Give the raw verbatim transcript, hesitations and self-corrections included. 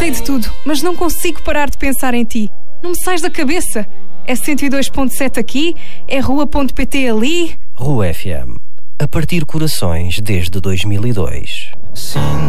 sei de tudo, mas não consigo parar de pensar em ti. Não me sais da cabeça. É cento e dois ponto sete aqui, é rua ponto pt ali. Rua F M. A partir corações desde dois mil e dois. Sim.